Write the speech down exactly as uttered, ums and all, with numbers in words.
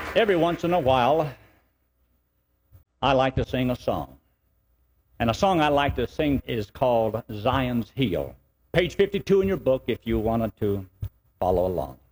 Every once in a while, I like to sing a song. And a song I like to sing is called Zion's Hill. Page fifty-two in your book if you wanted to follow along.